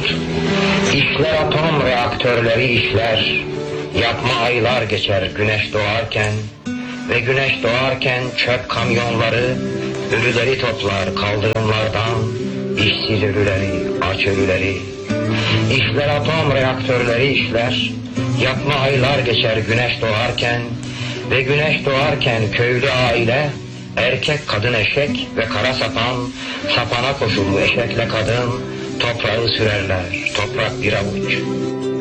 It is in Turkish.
Mahmut. İşler atom reaktörleri işler. Yapma aylar geçer güneş doğarken. Ve güneş doğarken çöp kamyonları ölüleri toplar kaldırımlardan. İşsiz ölüleri, aç ölüleri. İşler atom reaktörleri işler. Yapma aylar geçer güneş doğarken. Ve güneş doğarken köylü aile, erkek kadın eşek ve kara sapan, sapana koşulu eşekle kadın toprağı sürerler, toprak bir avuç.